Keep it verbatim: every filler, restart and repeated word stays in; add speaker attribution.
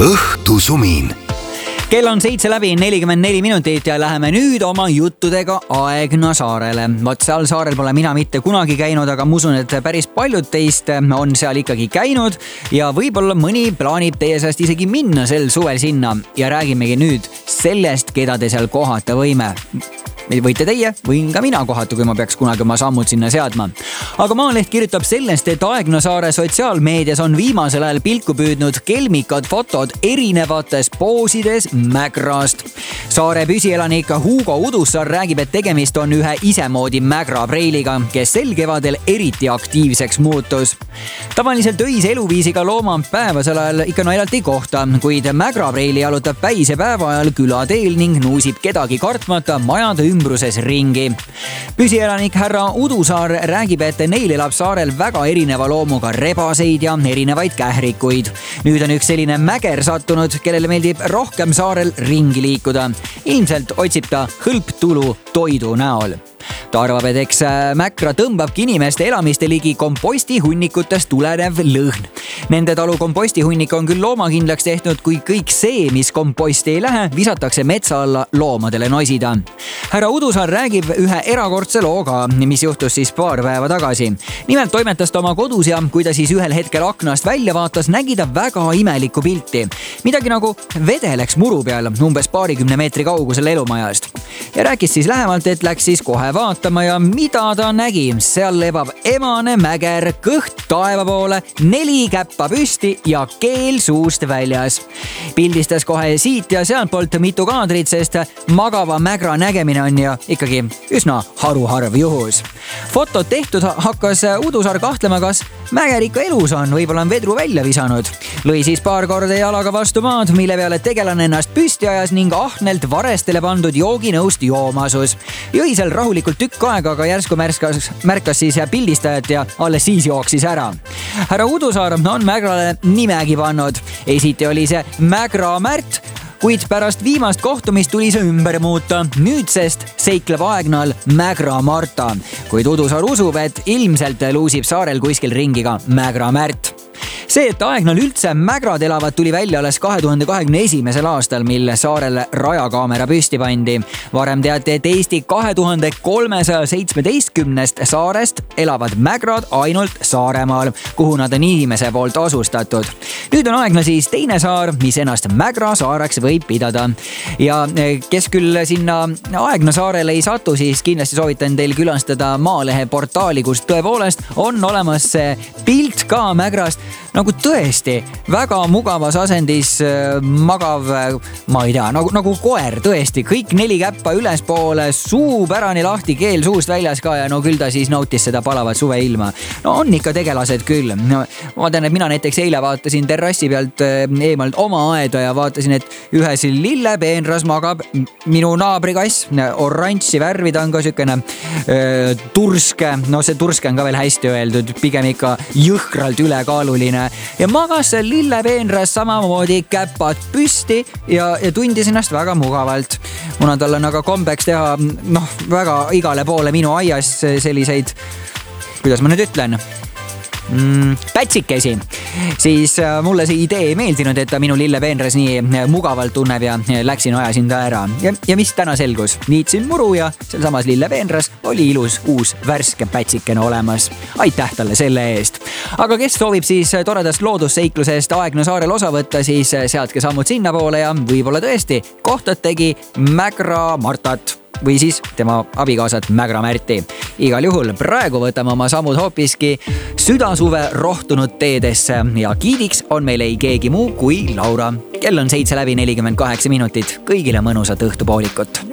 Speaker 1: õhtusumin.
Speaker 2: Kell on seitse läbi nelikümmend neli minutit ja läheme nüüd oma juttudega Aegna saarele. Vot seal saarel pole mina mitte kunagi käinud, aga ma usun, et päris paljud teist on seal ikkagi käinud ja võib-olla mõni plaanib teie seast isegi minna sel suvel sinna ja räägimegi nüüd sellest, keda te seal kohata võime. Võite teie, võin ka mina kohata, kui ma peaks kunagi oma sammud sinna seadma. Aga Maaleht kirjutab sellest, et Aegna saare sotsiaalmeedias on viimasel ajal pilku püüdnud kelmikad fotod erinevates poosides Mägrast. Saare püsielanik Hugo Udussaar räägib, et tegemist on ühe isemoodi Mägra preiliga, kes sel kevadel eriti aktiivseks muutus. Tavaliselt öise eluviisiga looma päevasel ajal ikka naljalt ei kohta, kuid Mägra preili jalutab päise päeva ajal külateel ning nuusib kedagi kartmata majade ümbruses ringi. Püsielanik härra Udussaar räägib, et neil elab saarel väga erineva loomuga rebaseid ja erinevaid kährikuid. Nüüd on üks selline mäger sattunud, kellele meeldib rohkem saarel ringi liikuda. Ilmselt otsib ta hõlptulu toidu näol. Ta arvab, et eks Mägra tõmbabki inimeste elamiste ligi kompostihunnikutest tulenev lõhn. Nende talu kompostihunnik on küll loomakindlaks tehtud, kui kõik see, mis komposti ei lähe, visatakse metsa alla loomadele nosida. Härra Udussaar räägib ühe erakordse looga, mis juhtus siis paar päeva tagasi. Nimelt toimetas ta oma kodus ja kui ta siis ühel hetkel aknast välja vaatas, nägi ta väga imelikku pilti. Midagi nagu vedeleks muru peal, umbes paarikümne meetri kaugusel elumajast. Ja rääkis siis lähemalt, et läks siis kohe vaatama ja mida ta nägi. Seal lebab emane mäger kõht taeva poole, neli käppa püsti ja keel suust väljas. Pildistas kohe siit ja sealtpoolt mitu kaadrit, sest magava Mägra nägemine on ja ikkagi üsna haruharv juhus. Fotot tehtud hakkas Udussaar kahtlema, kas mäger ikka elus on, võib-olla on vedru välja visanud. Lõi siis paar korda jalaga vastu maad, mille peale tegelane ennast püsti ajas ning ahnelt varestele pandud jooginõust joomasus. Jõi seal rahulikult tükk aega, aga järsku märkas, märkas siis pildistajat ja alles siis jooksis ära. Härra Udussaar on Mägrale nimegi pannud. Esiti oli see Mägra Märt, kuid pärast viimast kohtumist tuli see ümber muuta. Nüüdsest seikleb Aegnal Mägra Marta, kuid Udussaar usub, et ilmselt luusib saarel kuskil ringi ka Mägra Märt. See, et Aegnal üldse Mägrad elavad, tuli välja alles kahe tuhande kahekümne esimesel aastal, mil saarel rajakaamera püsti pandi. Varem teati, et Eesti kahe tuhande kolmesaja seitsmeteistkümnest saarest elavad Mägrad ainult Saaremaal, kuhu nad on inimese poolt asustatud. Nüüd on Aegna siis teine saar, mis ennast Mägra saareks võib pidada. Ja kes küll sinna Aegna saarele ei satu, siis kindlasti soovitan teil külastada Maalehe portaali, kus tõepoolest on olemas see pilt ka Mägrast. Nagu tõesti väga mugavas asendis magav, ma ei tea, nagu, nagu koer tõesti. Kõik neli käppa ülespoole, suu pärani lahti, keel suust väljas ka ja no küll ta siis nautis seda palavat suve ilma. No on ikka tegelased küll. No, ma tean, et mina näiteks eile vaatasin terrassi pealt eemalt oma aeda ja vaatasin, et ühes lillepeenras magab minu naabrikass. Oranži värvi, ta on ka sükene äh, turske. No see turske on ka veel hästi öeldud, pigem ikka jõhkralt ülekaaluline. Ja magas seal lillepeenras samamoodi käpad püsti ja, ja tundis ennast väga mugavalt. Kuna tal on aga kombeks teha noh, väga igale poole minu aias selliseid, kuidas ma nüüd ütlen, mm, pätsikesi, siis mulle see idee ei meeldinud, et ta minu lillepeenras nii mugavalt tunneb ja läksin ajasin ta ära. Ja, ja mis täna selgus? Niitsin muru ja seal samas lillepeenras oli ilus uus värske pätsikene olemas. Aitäh talle selle eest. Aga kes soovib siis toredast loodusseiklusest Aegna saarel osa võtta, siis seadke sammud sinna poole ja võib-olla tõesti kohtategi Mägra Martat või siis tema abikaasat Mägra Märti. Igal juhul praegu võtame oma sammud hoopiski südasuve rohtunud teedesse ja giidiks on meil ei keegi muu kui Laura. Kell on seitse läbi nelikümmend kaheksa minutit. Kõigile mõnusat õhtupoolikut.